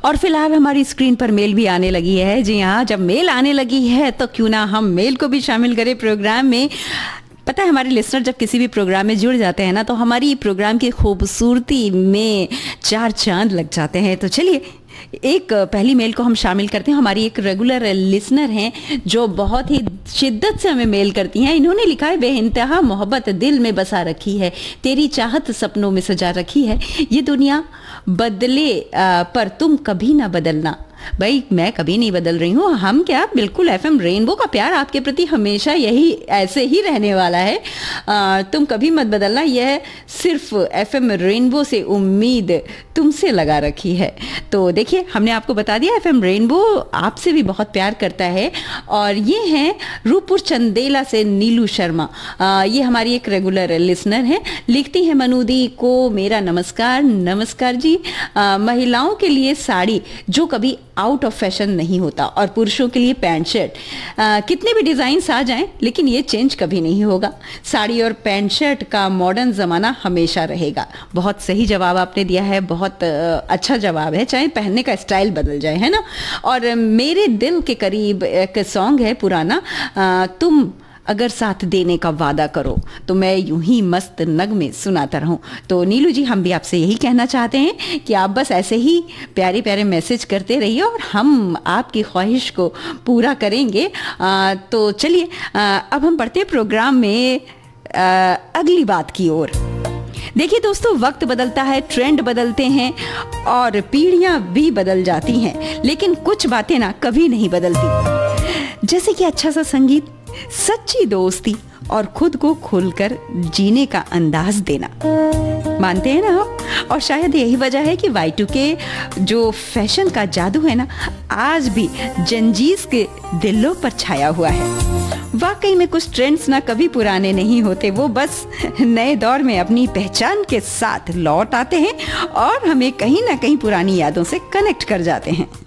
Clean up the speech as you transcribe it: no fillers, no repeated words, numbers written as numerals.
और फिलहाल हमारी स्क्रीन पर मेल भी आने लगी है। जी हाँ, जब मेल आने लगी है तो क्यों ना हम मेल को भी शामिल करें प्रोग्राम में। पता है, हमारे लिसनर जब किसी भी प्रोग्राम में जुड़ जाते हैं ना, तो हमारी प्रोग्राम की खूबसूरती में 4 चांद लग जाते हैं। तो चलिए एक पहली मेल को हम शामिल करते हैं। हमारी एक रेगुलर लिसनर हैं जो बहुत ही शिद्दत से हमें मेल करती हैं। इन्होंने लिखा है, बेइंतहा मोहब्बत दिल में बसा रखी है, तेरी चाहत सपनों में सजा रखी है, ये दुनिया बदले पर तुम कभी ना बदलना। भाई मैं कभी नहीं बदल रही हूँ, हम क्या, बिल्कुल एफएम रेनबो का प्यार आपके प्रति हमेशा यही ऐसे ही रहने वाला है। तुम कभी मत बदलना, यह सिर्फ एफएम रेनबो से उम्मीद तुमसे लगा रखी है। तो देखिए, हमने आपको बता दिया एफएम रेनबो आपसे भी बहुत प्यार करता है। और ये हैं रूपपुर चंदेला से नीलू शर्मा। ये हमारी एक रेगुलर लिसनर हैं। लिखती हैं, मनुदी को मेरा नमस्कार। नमस्कार जी। महिलाओं के लिए साड़ी जो कभी आउट ऑफ फैशन नहीं होता, और पुरुषों के लिए पैंट शर्ट कितने भी डिजाइन आ जाएं, लेकिन ये चेंज कभी नहीं होगा। साड़ी और पैंट शर्ट का मॉडर्न जमाना हमेशा रहेगा। बहुत सही जवाब आपने दिया है, बहुत अच्छा जवाब है। चाहे पहनने का स्टाइल बदल जाए, है ना। और मेरे दिल के करीब एक सॉन्ग है पुराना, तुम अगर साथ देने का वादा करो, तो मैं यूं ही मस्त नगमे सुनाता रहूं। तो नीलू जी, हम भी आपसे यही कहना चाहते हैं कि आप बस ऐसे ही प्यारे प्यारे मैसेज करते रहिए और हम आपकी ख्वाहिश को पूरा करेंगे। तो चलिए अब हम बढ़ते हैं प्रोग्राम में अगली बात की ओर। देखिए दोस्तों, वक्त बदलता है, ट्रेंड बदलते हैं और पीढ़ियां भी बदल जाती हैं, लेकिन कुछ बातें ना कभी नहीं बदलती। जैसे कि अच्छा सा संगीत, सच्ची दोस्ती और खुद को खुलकर जीने का अंदाज देना। मानते हैं ना आप? और शायद यही वजह है कि Y2K जो फैशन का जादू है ना, आज भी जंजीस के दिलों पर छाया हुआ है। वाकई में कुछ ट्रेंड्स ना कभी पुराने नहीं होते, वो बस नए दौर में अपनी पहचान के साथ लौट आते हैं और हमें कहीं ना कहीं पुरानी यादों से कनेक्ट कर जाते हैं।